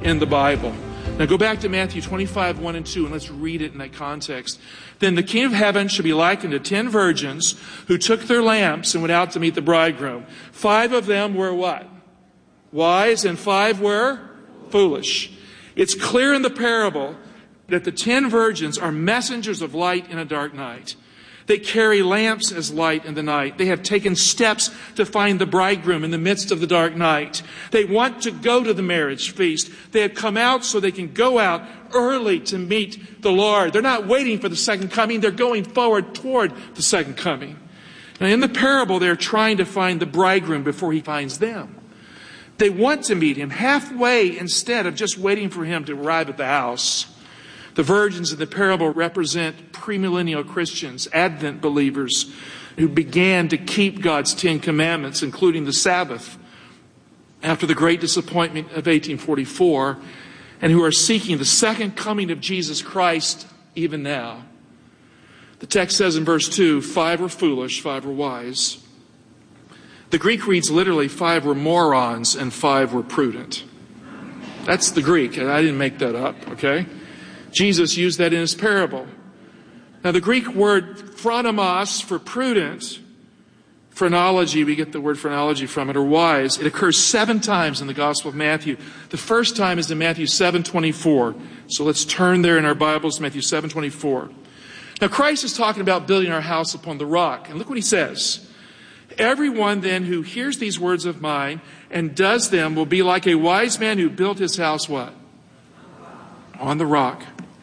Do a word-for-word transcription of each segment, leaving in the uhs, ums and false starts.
in the Bible. Now go back to Matthew twenty-five, one and two, and let's read it in that context. Then the kingdom of heaven shall be likened to ten virgins who took their lamps and went out to meet the bridegroom. Five of them were what? Wise, and five were foolish. It's clear in the parable that the ten virgins are messengers of light in a dark night. They carry lamps as light in the night. They have taken steps to find the bridegroom in the midst of the dark night. They want to go to the marriage feast. They have come out so they can go out early to meet the Lord. They're not waiting for the second coming. They're going forward toward the second coming. Now in the parable, they're trying to find the bridegroom before he finds them. They want to meet him halfway instead of just waiting for him to arrive at the house. The virgins in the parable represent premillennial Christians, Advent believers, who began to keep God's Ten Commandments, including the Sabbath, after the great disappointment of eighteen forty-four, and who are seeking the second coming of Jesus Christ even now. The text says in verse two, five were foolish, five were wise. The Greek reads literally, five were morons and five were prudent. That's the Greek, and I didn't make that up, okay? Jesus used that in his parable. Now the Greek word phronomos for prudent, phrenology, we get the word phrenology from it, or wise. It occurs seven times in the Gospel of Matthew. The first time is in Matthew seven twenty-four. So let's turn there in our Bibles, Matthew seven twenty-four. Now Christ is talking about building our house upon the rock. And look what he says. Everyone then who hears these words of mine and does them will be like a wise man who built his house what? On the rock.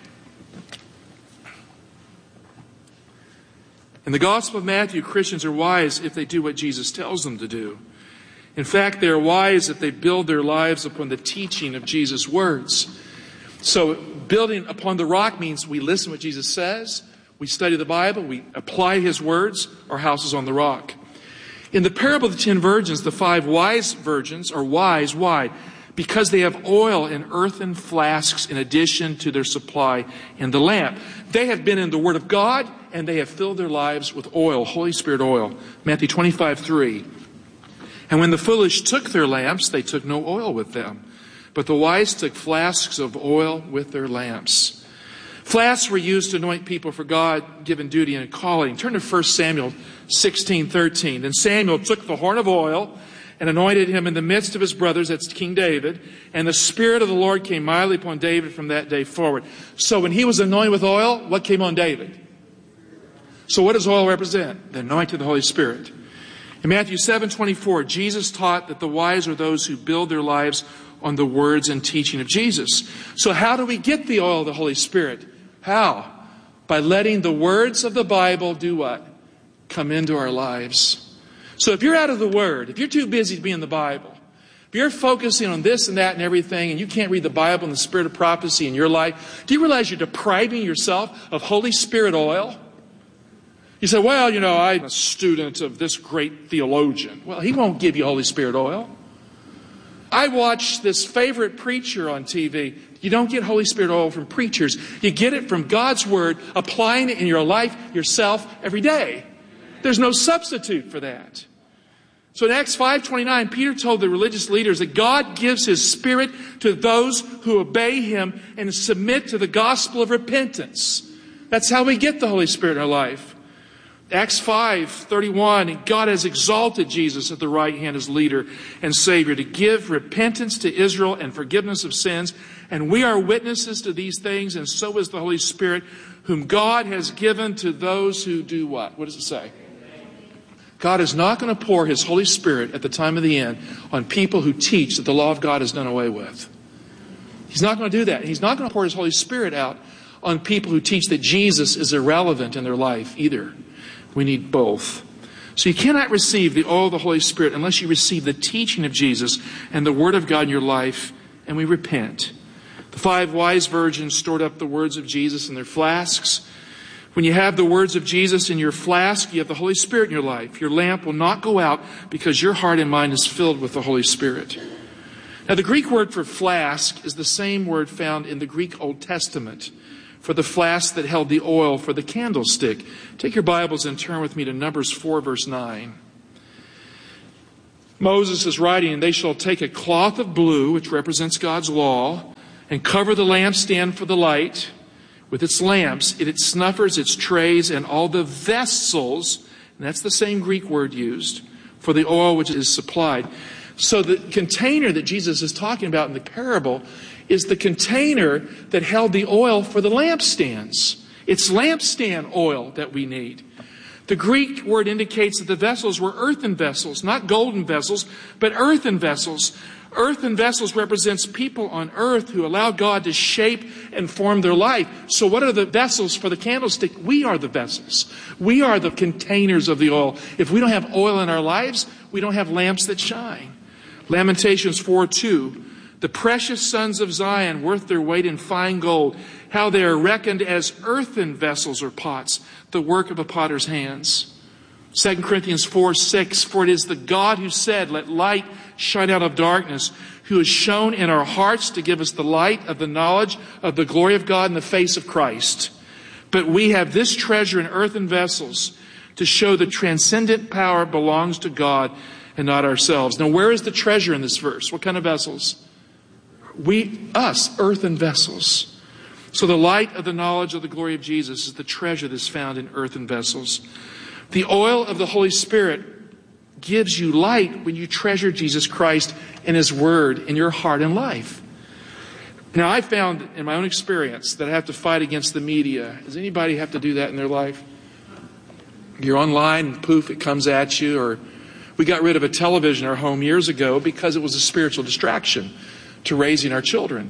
In the Gospel of Matthew, Christians are wise if they do what Jesus tells them to do. In fact, they are wise if they build their lives upon the teaching of Jesus' words. So building upon the rock means we listen to what Jesus says, we study the Bible, we apply his words, our house is on the rock. In the parable of the ten virgins, the five wise virgins are wise. Why? Because they have oil in earthen flasks in addition to their supply in the lamp. They have been in the Word of God, and they have filled their lives with oil, Holy Spirit oil. Matthew twenty-five, three. And when the foolish took their lamps, they took no oil with them. But the wise took flasks of oil with their lamps. Flasks were used to anoint people for God-given duty and calling. Turn to First Samuel sixteen, thirteen. And Samuel took the horn of oil and anointed him in the midst of his brothers, that's King David. And the Spirit of the Lord came mightily upon David from that day forward. So when he was anointed with oil, what came on David? So what does oil represent? The anointing of the Holy Spirit. In Matthew seven twenty-four, Jesus taught that the wise are those who build their lives on the words and teaching of Jesus. So how do we get the oil of the Holy Spirit? How? By letting the words of the Bible do what? Come into our lives. So if you're out of the Word, if you're too busy to be in the Bible, if you're focusing on this and that and everything, and you can't read the Bible and the spirit of prophecy in your life, do you realize you're depriving yourself of Holy Spirit oil? You say, well, you know, I'm a student of this great theologian. Well, he won't give you Holy Spirit oil. I watch this favorite preacher on T V. You don't get Holy Spirit oil from preachers. You get it from God's Word, applying it in your life, yourself, every day. There's no substitute for that. So in Acts five twenty-nine, Peter told the religious leaders that God gives His Spirit to those who obey Him and submit to the gospel of repentance. That's how we get the Holy Spirit in our life. Acts five thirty-one, God has exalted Jesus at the right hand as leader and Savior to give repentance to Israel and forgiveness of sins. And we are witnesses to these things, and so is the Holy Spirit, whom God has given to those who do what? What does it say? God is not going to pour His Holy Spirit at the time of the end on people who teach that the law of God is done away with. He's not going to do that. He's not going to pour His Holy Spirit out on people who teach that Jesus is irrelevant in their life either. We need both. So you cannot receive the oil of the Holy Spirit unless you receive the teaching of Jesus and the Word of God in your life, and we repent. The five wise virgins stored up the words of Jesus in their flasks. When you have the words of Jesus in your flask, you have the Holy Spirit in your life. Your lamp will not go out because your heart and mind is filled with the Holy Spirit. Now, the Greek word for flask is the same word found in the Greek Old Testament for the flask that held the oil for the candlestick. Take your Bibles and turn with me to Numbers four, verse nine. Moses is writing, and they shall take a cloth of blue, which represents God's law, and cover the lampstand for the light with its lamps, its snuffers, its trays, and all the vessels, and that's the same Greek word used, for the oil which is supplied. So the container that Jesus is talking about in the parable is the container that held the oil for the lampstands. It's lampstand oil that we need. The Greek word indicates that the vessels were earthen vessels, not golden vessels, but earthen vessels. Earthen vessels represents people on earth who allow God to shape and form their life. So what are the vessels for the candlestick? We are the vessels. We are the containers of the oil. If we don't have oil in our lives, we don't have lamps that shine. Lamentations four two. The precious sons of Zion, worth their weight in fine gold, how they are reckoned as earthen vessels or pots, the work of a potter's hands. Second Corinthians four six, for it is the God who said, let light shine out of darkness, who has shone in our hearts to give us the light of the knowledge of the glory of God in the face of Christ. But we have this treasure in earthen vessels to show the transcendent power belongs to God and not ourselves. Now, where is the treasure in this verse? What kind of vessels? We, us, earthen vessels. So the light of the knowledge of the glory of Jesus is the treasure that's found in earthen vessels. The oil of the Holy Spirit gives you light when you treasure Jesus Christ and His Word in your heart and life. Now, I found in my own experience that I have to fight against the media. Does anybody have to do that in their life? You're online and poof, it comes at you. Or we got rid of a television in our home years ago because it was a spiritual distraction to raising our children.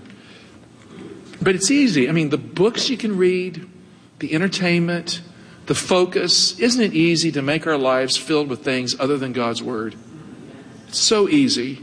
But it's easy. I mean, the books you can read, the entertainment, the focus. Isn't it easy to make our lives filled with things other than God's Word? It's so easy.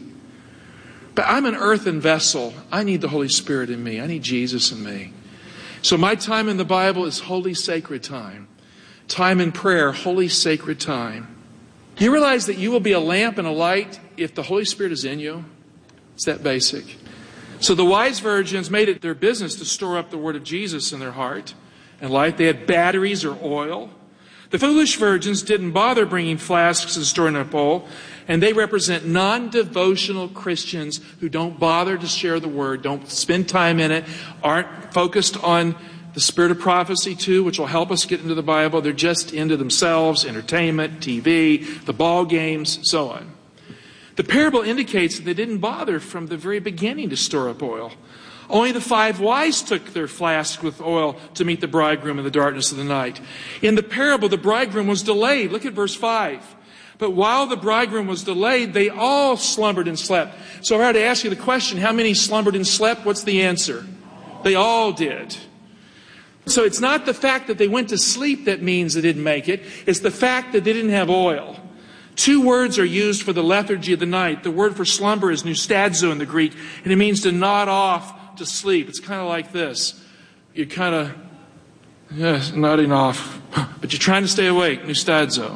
But I'm an earthen vessel. I need the Holy Spirit in me. I need Jesus in me. So my time in the Bible is holy, sacred time. Time in prayer, holy, sacred time. You realize that you will be a lamp and a light if the Holy Spirit is in you? It's that basic. So the wise virgins made it their business to store up the Word of Jesus in their heart and life. They had batteries or oil. The foolish virgins didn't bother bringing flasks and storing up oil. And they represent non-devotional Christians who don't bother to share the Word, don't spend time in it, aren't focused on the spirit of prophecy too, which will help us get into the Bible. They're just into themselves, entertainment, T V, the ball games, so on. The parable indicates that they didn't bother from the very beginning to store up oil. Only the five wise took their flasks with oil to meet the bridegroom in the darkness of the night. In the parable, the bridegroom was delayed. Look at verse five. But while the bridegroom was delayed, they all slumbered and slept. So if I had to ask you the question, how many slumbered and slept? What's the answer? They all did. So it's not the fact that they went to sleep that means they didn't make it. It's the fact that they didn't have oil. Two words are used for the lethargy of the night. The word for slumber is nustadzo in the Greek, and it means to nod off to sleep. It's kind of like this. You're kind of, yes, nodding off, but you're trying to stay awake, nustadzo.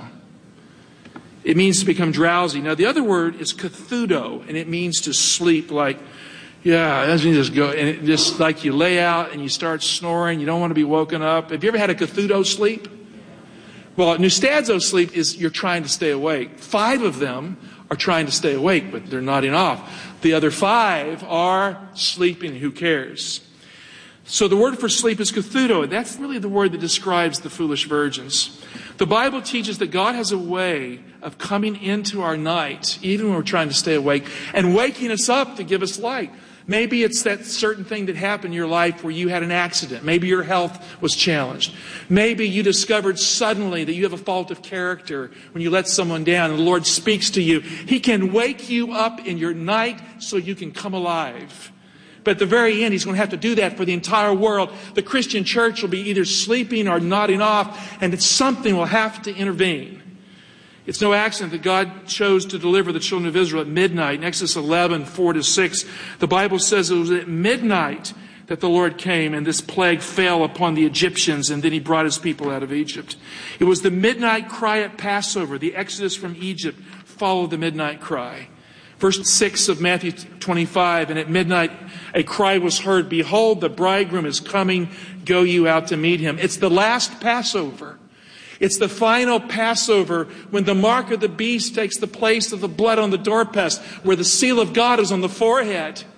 It means to become drowsy. Now, the other word is kathudo, and it means to sleep like, yeah, that's when you just go, and it just like you lay out and you start snoring. You don't want to be woken up. Have you ever had a kathudo sleep? Well, nustadzo sleep is you're trying to stay awake. Five of them are trying to stay awake, but they're nodding off. The other five are sleeping. Who cares? So the word for sleep is kathudo. That's really the word that describes the foolish virgins. The Bible teaches that God has a way of coming into our night, even when we're trying to stay awake, and waking us up to give us light. Maybe it's that certain thing that happened in your life where you had an accident. Maybe your health was challenged. Maybe you discovered suddenly that you have a fault of character when you let someone down and the Lord speaks to you. He can wake you up in your night so you can come alive. But at the very end, He's going to have to do that for the entire world. The Christian church will be either sleeping or nodding off, and something will have to intervene. It's no accident that God chose to deliver the children of Israel at midnight. In Exodus eleven, four to six, the Bible says it was at midnight that the Lord came and this plague fell upon the Egyptians, and then He brought His people out of Egypt. It was the midnight cry at Passover. The exodus from Egypt followed the midnight cry. Verse six of Matthew twenty-five, and at midnight a cry was heard, behold, the bridegroom is coming, go you out to meet him. It's the last Passover. It's the final Passover when the mark of the beast takes the place of the blood on the doorpost, where the seal of God is on the forehead.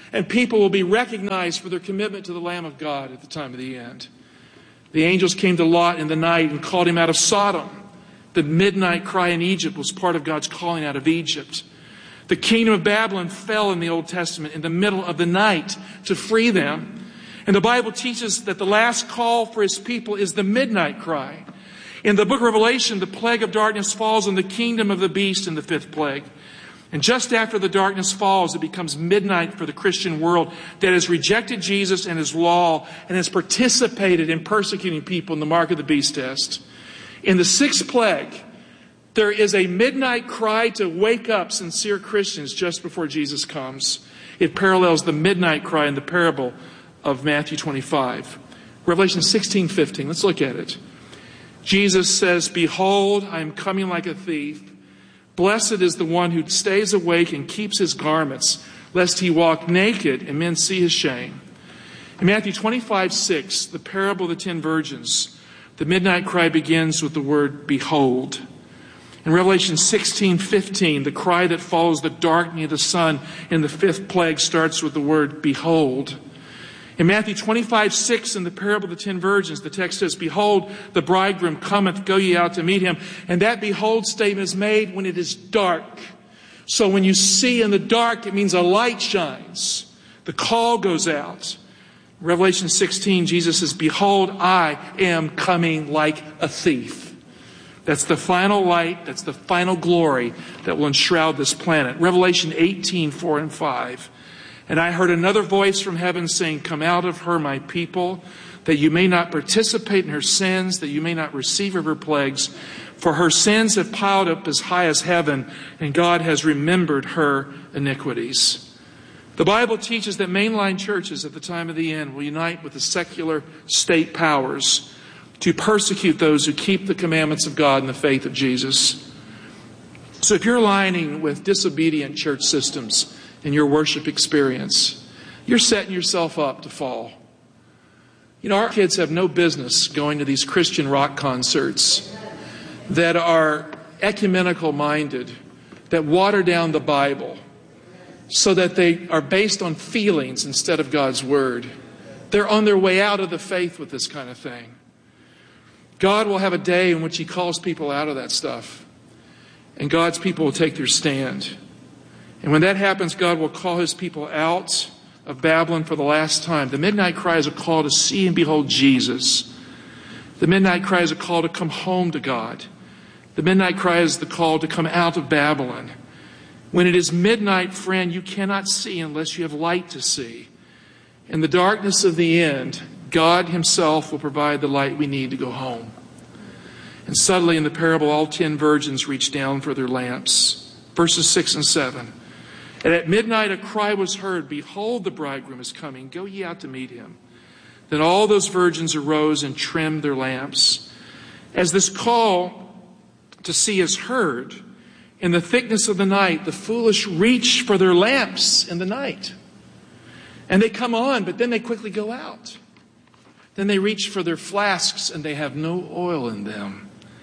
And people will be recognized for their commitment to the Lamb of God at the time of the end. The angels came to Lot in the night and called him out of Sodom. The midnight cry in Egypt was part of God's calling out of Egypt. The kingdom of Babylon fell in the Old Testament in the middle of the night to free them. And the Bible teaches that the last call for his people is the midnight cry. In the book of Revelation, the plague of darkness falls on the kingdom of the beast in the fifth plague. And just after the darkness falls, it becomes midnight for the Christian world that has rejected Jesus and his law and has participated in persecuting people in the mark of the beast test. In the sixth plague, there is a midnight cry to wake up sincere Christians just before Jesus comes. It parallels the midnight cry in the parable of Matthew twenty-five. Revelation sixteen fifteen. Let's look at it. Jesus says, "Behold, I am coming like a thief. Blessed is the one who stays awake and keeps his garments, lest he walk naked and men see his shame." In Matthew twenty-five six, the parable of the ten virgins, the midnight cry begins with the word "behold." In Revelation sixteen fifteen, the cry that follows the darkening of the sun in the fifth plague starts with the word "behold." In Matthew twenty-five six, in the parable of the ten virgins, the text says, "Behold, the bridegroom cometh, go ye out to meet him." And that "behold" statement is made when it is dark. So when you see in the dark, it means a light shines. The call goes out. In Revelation sixteen, Jesus says, "Behold, I am coming like a thief." That's the final light, that's the final glory that will enshroud this planet. Revelation eighteen four and five. "And I heard another voice from heaven saying, Come out of her, my people, that you may not participate in her sins, that you may not receive of her plagues. For her sins have piled up as high as heaven, and God has remembered her iniquities." The Bible teaches that mainline churches at the time of the end will unite with the secular state powers to persecute those who keep the commandments of God and the faith of Jesus. So if you're aligning with disobedient church systems in your worship experience, you're setting yourself up to fall. You know, our kids have no business going to these Christian rock concerts that are ecumenical minded, that water down the Bible so that they are based on feelings instead of God's word. They're on their way out of the faith with this kind of thing. God will have a day in which he calls people out of that stuff, and God's people will take their stand. And when that happens, God will call his people out of Babylon for the last time. The midnight cry is a call to see and behold Jesus. The midnight cry is a call to come home to God. The midnight cry is the call to come out of Babylon. When it is midnight, friend, you cannot see unless you have light to see. In the darkness of the end, God himself will provide the light we need to go home. And suddenly in the parable, all ten virgins reached down for their lamps. Verses six and seven. "And at midnight a cry was heard, Behold, the bridegroom is coming. Go ye out to meet him. Then all those virgins arose and trimmed their lamps." As this call to see is heard, in the thickness of the night, the foolish reach for their lamps in the night. And they come on, but then they quickly go out. Then they reach for their flasks and they have no oil in them.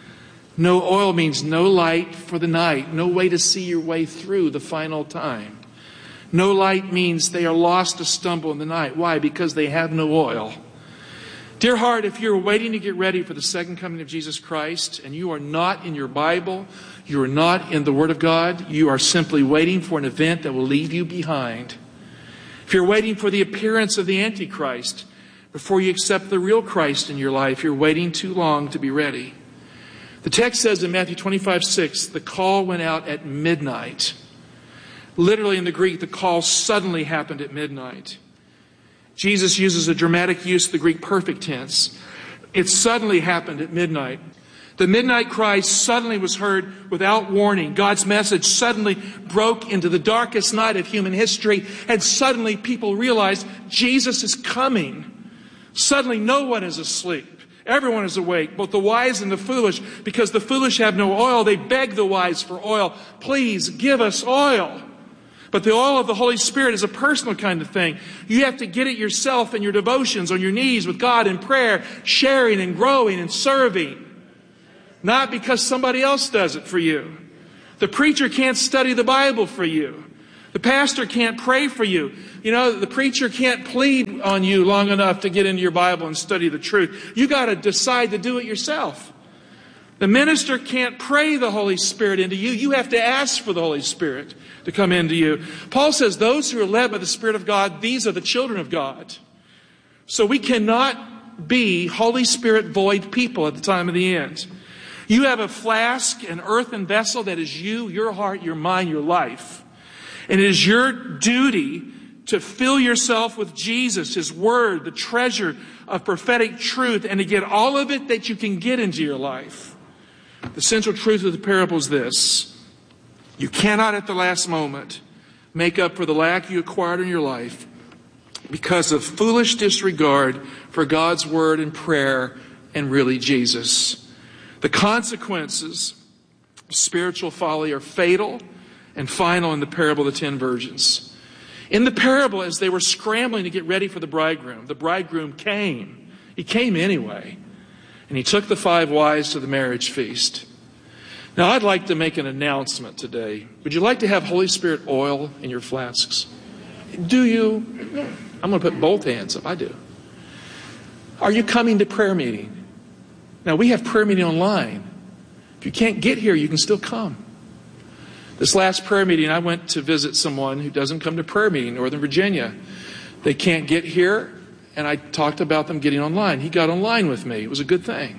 No oil means no light for the night, no way to see your way through the final time. No light means they are lost to stumble in the night. Why? Because they have no oil. Dear heart, if you're waiting to get ready for the second coming of Jesus Christ and you are not in your Bible, you are not in the Word of God, you are simply waiting for an event that will leave you behind. If you're waiting for the appearance of the Antichrist before you accept the real Christ in your life, you're waiting too long to be ready. The text says in Matthew twenty-five six, the call went out at midnight. Literally in the Greek, the call suddenly happened at midnight. Jesus uses a dramatic use of the Greek perfect tense. It suddenly happened at midnight. The midnight cry suddenly was heard without warning. God's message suddenly broke into the darkest night of human history, and suddenly people realized Jesus is coming. Suddenly no one is asleep. Everyone is awake, both the wise and the foolish. Because the foolish have no oil, they beg the wise for oil. Please give us oil. But the oil of the Holy Spirit is a personal kind of thing. You have to get it yourself in your devotions, on your knees with God in prayer, sharing and growing and serving. Not because somebody else does it for you. The preacher can't study the Bible for you. The pastor can't pray for you. You know, the preacher can't plead on you long enough to get into your Bible and study the truth. You got to decide to do it yourself. The minister can't pray the Holy Spirit into you. You have to ask for the Holy Spirit to come into you. Paul says those who are led by the Spirit of God, these are the children of God. So we cannot be Holy Spirit void people at the time of the end. You have a flask, an earthen vessel that is you, your heart, your mind, your life. And it is your duty to fill yourself with Jesus, His Word, the treasure of prophetic truth, and to get all of it that you can get into your life. The central truth of the parable is this: you cannot at the last moment make up for the lack you acquired in your life because of foolish disregard for God's Word and prayer and really Jesus. The consequences of spiritual folly are fatal and final in the parable of the ten virgins. In the parable, as they were scrambling to get ready for the bridegroom, the bridegroom came. He came anyway. And he took the five wise to the marriage feast. Now, I'd like to make an announcement today. Would you like to have Holy Spirit oil in your flasks? Do you? I'm going to put both hands up. I do. Are you coming to prayer meeting? Now, we have prayer meeting online. If you can't get here, you can still come. This last prayer meeting, I went to visit someone who doesn't come to prayer meeting in Northern Virginia. They can't get here. And I talked about them getting online. He got online with me. It was a good thing.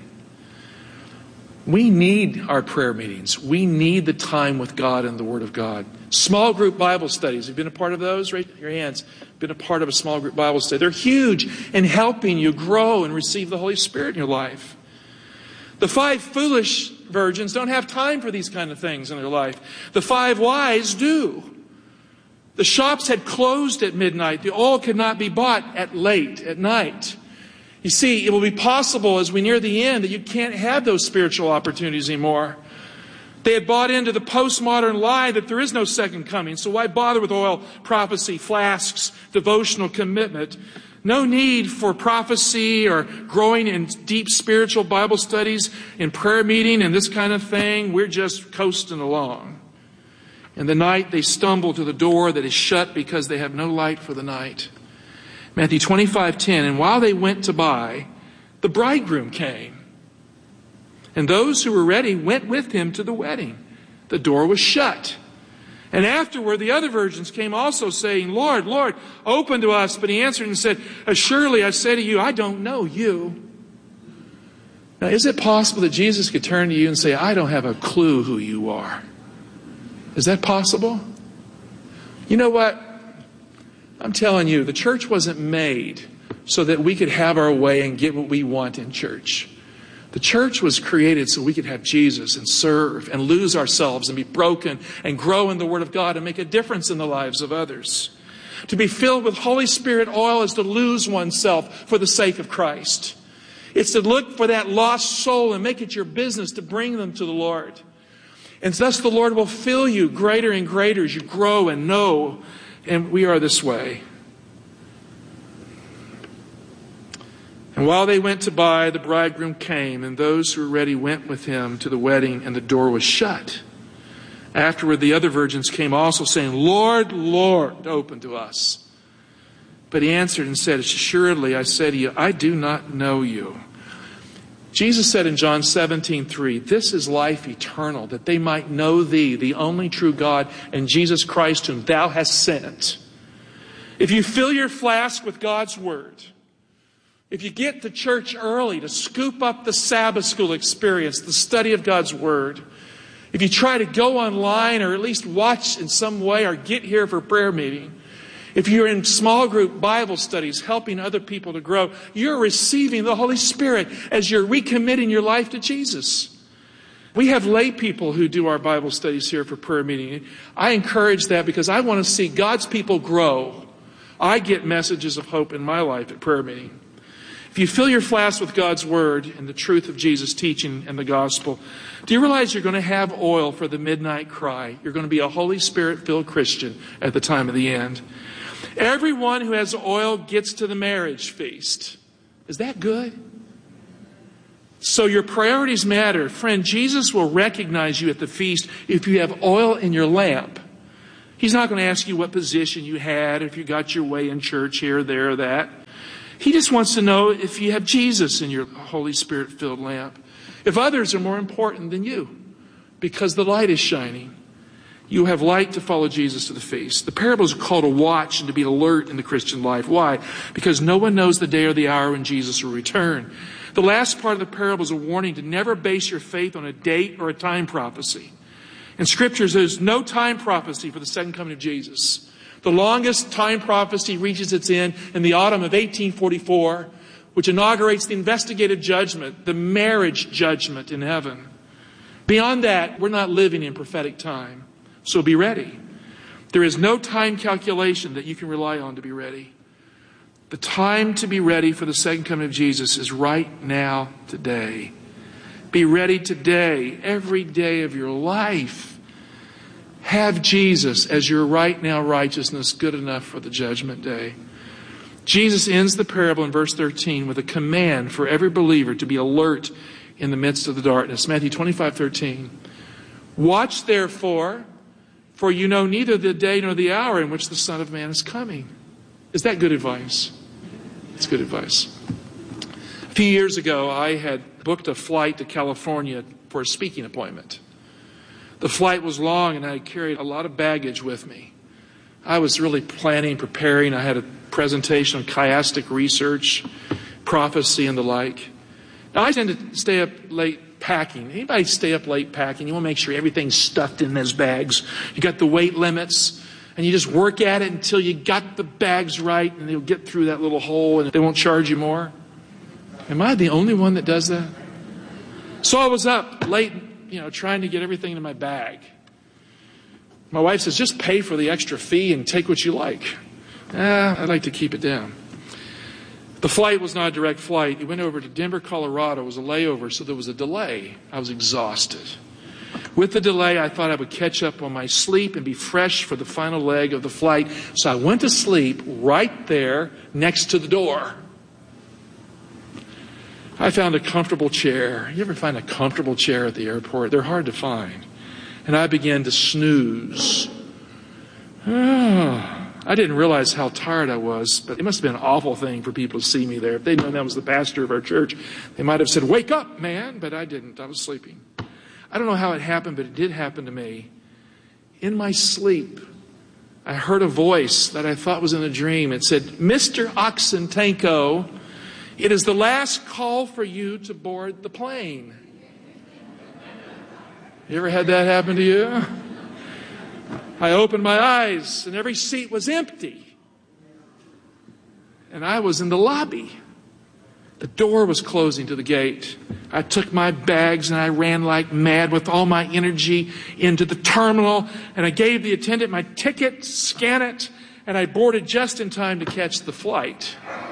We need our prayer meetings. We need the time with God and the Word of God. Small group Bible studies. Have you been a part of those? Raise your hands. Been a part of a small group Bible study. They're huge in helping you grow and receive the Holy Spirit in your life. The five foolish virgins don't have time for these kind of things in their life. The five wise do. The shops had closed at midnight. The oil could not be bought at late, at night. You see, it will be possible as we near the end that you can't have those spiritual opportunities anymore. They had bought into the postmodern lie that there is no second coming. So why bother with oil, prophecy, flasks, devotional commitment? No need for prophecy or growing in deep spiritual Bible studies, in prayer meeting and this kind of thing. We're just coasting along. In the night, they stumble to the door that is shut because they have no light for the night. Matthew twenty-five ten, and while they went to buy, the bridegroom came. And those who were ready went with him to the wedding. The door was shut. And afterward, the other virgins came also saying, Lord, Lord, open to us. But he answered and said, Surely I say to you, I don't know you. Now, is it possible that Jesus could turn to you and say, I don't have a clue who you are? Is that possible? You know what? I'm telling you, the church wasn't made so that we could have our way and get what we want in church. The church was created so we could have Jesus and serve and lose ourselves and be broken and grow in the Word of God and make a difference in the lives of others. To be filled with Holy Spirit oil is to lose oneself for the sake of Christ. It's to look for that lost soul and make it your business to bring them to the Lord. And thus the Lord will fill you greater and greater as you grow and know. And we are this way. And while they went to buy, the bridegroom came, and those who were ready went with him to the wedding, and the door was shut. Afterward, the other virgins came also, saying, Lord, Lord, open to us. But he answered and said, Assuredly, I say to you, I do not know you. Jesus said in John seventeen three, This is life eternal, that they might know thee, the only true God, and Jesus Christ, whom thou hast sent. If you fill your flask with God's Word, if you get to church early to scoop up the Sabbath school experience, the study of God's Word, if you try to go online or at least watch in some way or get here for prayer meeting, if you're in small group Bible studies helping other people to grow, you're receiving the Holy Spirit as you're recommitting your life to Jesus. We have lay people who do our Bible studies here for prayer meeting. I encourage that because I want to see God's people grow. I get messages of hope in my life at prayer meeting. If you fill your flask with God's Word and the truth of Jesus' teaching and the gospel, do you realize you're going to have oil for the midnight cry? You're going to be a Holy Spirit-filled Christian at the time of the end. Everyone who has oil gets to the marriage feast. Is that good? So your priorities matter. Friend, Jesus will recognize you at the feast if you have oil in your lamp. He's not going to ask you what position you had, if you got your way in church here, there, or that. He just wants to know if you have Jesus in your Holy Spirit-filled lamp. If others are more important than you, because the light is shining. You have light to follow Jesus to the feast. The parables are called to watch and to be alert in the Christian life. Why? Because no one knows the day or the hour when Jesus will return. The last part of the parable is a warning to never base your faith on a date or a time prophecy. In Scriptures, there's no time prophecy for the second coming of Jesus. The longest time prophecy reaches its end in the autumn of eighteen forty-four, which inaugurates the investigative judgment, the marriage judgment in heaven. Beyond that, we're not living in prophetic time. So be ready. There is no time calculation that you can rely on to be ready. The time to be ready for the second coming of Jesus is right now, today. Be ready today, every day of your life. Have Jesus as your right now righteousness good enough for the judgment day. Jesus ends the parable in verse thirteen with a command for every believer to be alert in the midst of the darkness. Matthew twenty-five thirteen. Watch therefore, for you know neither the day nor the hour in which the Son of Man is coming. Is that good advice? It's good advice. A few years ago, I had booked a flight to California for a speaking appointment. The flight was long and I carried a lot of baggage with me. I was really planning, preparing. I had a presentation on chiastic research, prophecy, and the like. Now, I tend to stay up late packing. Anybody stay up late packing? You want to make sure everything's stuffed in those bags. You got the weight limits, and you just work at it until you got the bags right, and they'll get through that little hole, and they won't charge you more. Am I the only one that does that? So I was up late, you know, trying to get everything in my bag. My wife says, just pay for the extra fee and take what you like. Ah, I'd like to keep it down. The flight was not a direct flight. It went over to Denver, Colorado. It was a layover, so there was a delay. I was exhausted. With the delay, I thought I would catch up on my sleep and be fresh for the final leg of the flight. So I went to sleep right there next to the door. I found a comfortable chair. You ever find a comfortable chair at the airport? They're hard to find. And I began to snooze. Oh. I didn't realize how tired I was, but it must have been an awful thing for people to see me there. If they'd known that was the pastor of our church, they might have said, wake up, man. But I didn't. I was sleeping. I don't know how it happened, but it did happen to me. In my sleep, I heard a voice that I thought was in a dream. It said, Mister Oxentenko, it is the last call for you to board the plane. You ever had that happen to you? I opened my eyes and every seat was empty. And I was in the lobby. The door was closing to the gate. I took my bags and I ran like mad with all my energy into the terminal. And I gave the attendant my ticket, scan it, and I boarded just in time to catch the flight.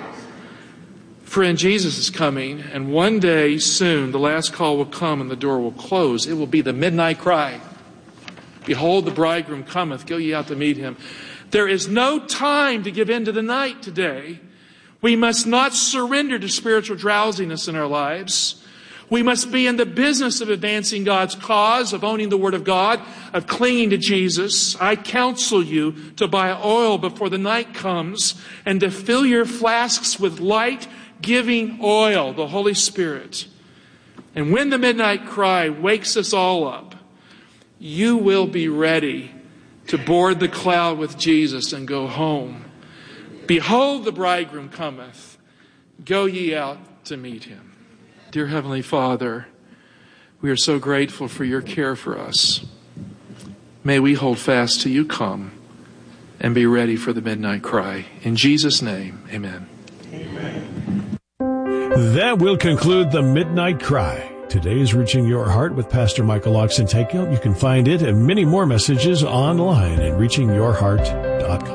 Friend, Jesus is coming, and one day soon the last call will come and the door will close. It will be the midnight cry. Behold, the bridegroom cometh. Go ye out to meet him. There is no time to give in to the night today. We must not surrender to spiritual drowsiness in our lives. We must be in the business of advancing God's cause, of owning the Word of God, of clinging to Jesus. I counsel you to buy oil before the night comes and to fill your flasks with light-giving oil, the Holy Spirit. And when the midnight cry wakes us all up, you will be ready to board the cloud with Jesus and go home. Behold, the bridegroom cometh. Go ye out to meet him. Dear Heavenly Father, we are so grateful for your care for us. May we hold fast till you come and be ready for the midnight cry. In Jesus' name, amen. Amen. That will conclude the Midnight Cry. Today's Reaching Your Heart with Pastor Michael Oxentenko. You can find it and many more messages online at reaching your heart dot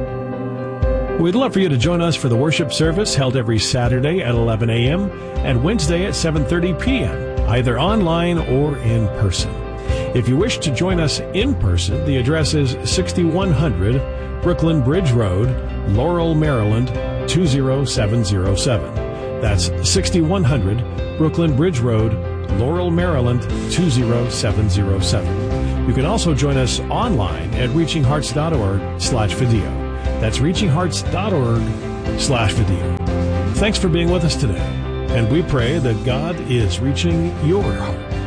com. We'd love for you to join us for the worship service held every Saturday at eleven a.m. and Wednesday at seven thirty p.m., either online or in person. If you wish to join us in person, the address is sixty-one hundred Brooklyn Bridge Road, Laurel, Maryland, two oh seven oh seven. That's sixty-one hundred Brooklyn Bridge Road, Laurel, Maryland, two zero seven zero seven. You can also join us online at reaching hearts dot org slash video. That's reaching hearts dot org slash video. Thanks for being with us today, and we pray that God is reaching your heart.